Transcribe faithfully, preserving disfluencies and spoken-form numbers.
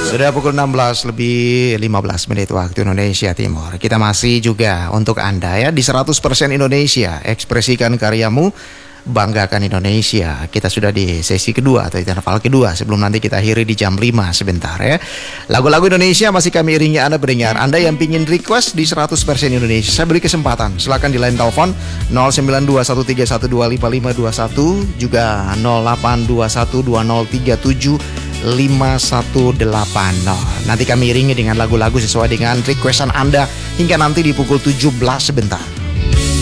Sudah pukul enam belas lebih lima belas menit waktu Indonesia Timur. Kita masih juga untuk Anda ya di seratus persen Indonesia. Ekspresikan karyamu, banggakan Indonesia. Kita sudah di sesi kedua atau interval kedua sebelum nanti kita akhiri di jam lima sebentar ya. Lagu-lagu Indonesia masih kami iringi Anda berdengar. Anda yang pingin request di seratus persen Indonesia, saya beri kesempatan. Silakan di line telepon nol sembilan dua satu tiga satu dua lima lima dua satu juga nol delapan dua satu dua nol tiga tujuh lima satu delapan nol. Nanti kami iringi dengan lagu-lagu sesuai dengan requestan Anda hingga nanti di pukul tujuh belas sebentar.